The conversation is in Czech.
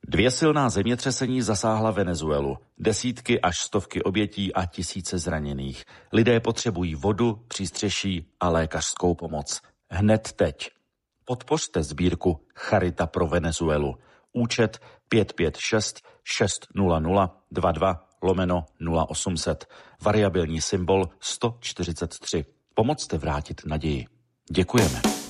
2 silná zemětřesení zasáhla Venezuelu. Desítky až stovky obětí a tisíce zraněných. Lidé potřebují vodu, přístřeší a lékařskou pomoc. Hned teď. Podpořte sbírku Charita pro Venezuelu. Účet 556 600 22/0800. Variabilní symbol 143. Pomozte vrátit naději. Děkujeme.